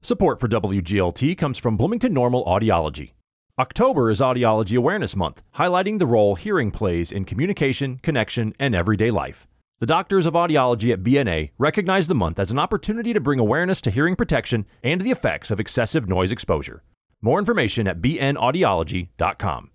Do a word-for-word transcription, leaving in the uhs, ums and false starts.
Support for W G L T comes from Bloomington Normal Audiology. October is Audiology Awareness Month, highlighting the role hearing plays in communication, connection, and everyday life. The doctors of audiology at B N A recognize the month as an opportunity to bring awareness to hearing protection and the effects of excessive noise exposure. More information at b n audiology dot com.